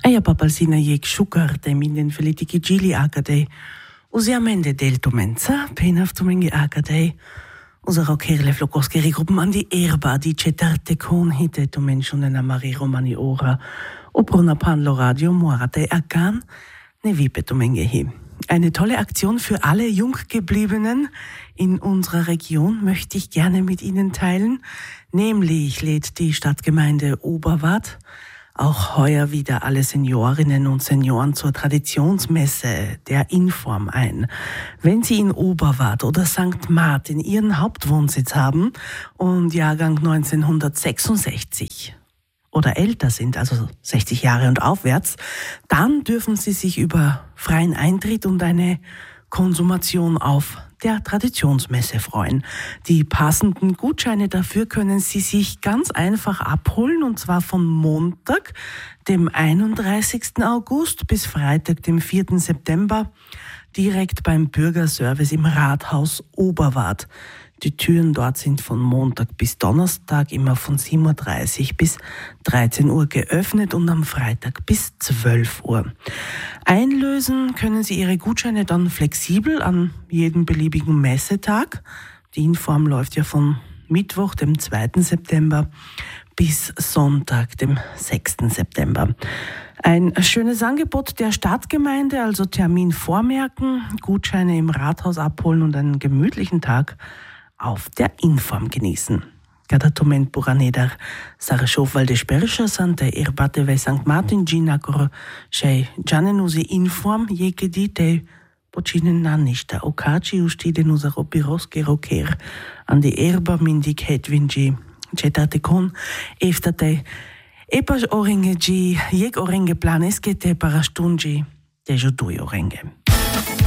Eia papalsina jek shukar de minden felitiki gili akadei. Usiamende del tumenza, penaf tumenge akadei. Usaro kerle flokoskeri gruppen an die erba, die cetarte kon hite tumenshunena mari romani ora. Oprona panlo radio moarate akan, ne vipe tumenge hi. Eine tolle Aktion für alle Junggebliebenen in unserer Region möchte ich gerne mit Ihnen teilen. Nämlich lädt die Stadtgemeinde Oberwart auch heuer wieder alle Seniorinnen und Senioren zur Traditionsmesse der Inform ein. Wenn Sie in Oberwart oder St. Martin Ihren Hauptwohnsitz haben und Jahrgang 1966 oder älter sind, also 60 Jahre und aufwärts, dann dürfen Sie sich über freien Eintritt und eine Konsumation auf der Traditionsmesse freuen. Die passenden Gutscheine dafür können Sie sich ganz einfach abholen, und zwar von Montag, dem 31. August bis Freitag, dem 4. September, direkt beim Bürgerservice im Rathaus Oberwart. Die Türen dort sind von Montag bis Donnerstag immer von 7.30 Uhr bis 13 Uhr geöffnet und am Freitag bis 12 Uhr. Einlösen können Sie Ihre Gutscheine dann flexibel an jedem beliebigen Messetag. Die Inform läuft ja von Mittwoch, dem 2. September bis Sonntag, dem 6. September. Ein schönes Angebot der Stadtgemeinde, also Termin vormerken, Gutscheine im Rathaus abholen und einen gemütlichen Tag auf der Inform genießen. Gadatoment Buraneder Sarashoval de Spercha Sante Erbate ve St. Martin Ginakor Shei Janenusi Inform Jekedite Bocinen Nanista Okachi Ustide Nusaro Piroske Roker an die Erba Mindik Hetwinji Cetate Kon Eftate Epas Orenge G Jeg Orenge Planeskete Parastunji Dejo Dui Orenge.